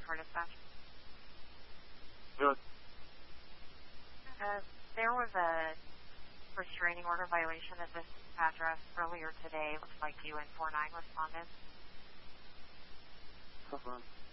for dispatch. Good. There was a restraining order violation at this address earlier today. Looks like you and 49 responded. Uh-huh.